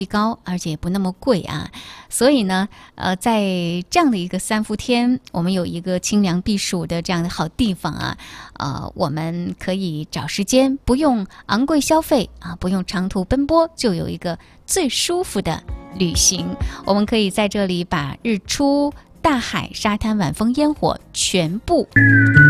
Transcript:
高，而且不那么贵啊，所以呢，在这样的一个3伏天，我们有一个清凉避暑的这样的好地方啊，我们可以找时间，不用昂贵消费啊，不用长途奔波，就有一个最舒服的旅行。我们可以在这里把日出、大海、沙滩、晚风、烟火全部